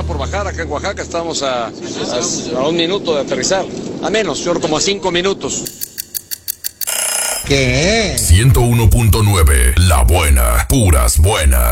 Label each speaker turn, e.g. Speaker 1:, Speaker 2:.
Speaker 1: ya por bajar acá en Oaxaca, estamos a 1 minuto de aterrizar. A menos, yo como a 5 minutos.
Speaker 2: ¿Qué?
Speaker 3: 101.9, La Buena, puras buenas.